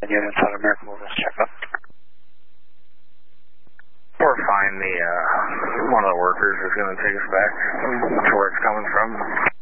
And you have inside American will just check up. We're fine. One of the workers is going to take us back to where it's coming from.